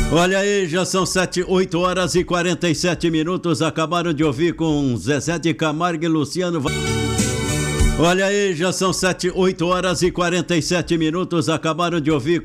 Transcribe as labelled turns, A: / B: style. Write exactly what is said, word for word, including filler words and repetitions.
A: Olha aí, já são sete, oito horas e quarenta e sete minutos. Acabaram de ouvir com Zezé de Camargo e Luciano. Olha aí, já são sete, oito horas e quarenta e sete minutos. Acabaram de ouvir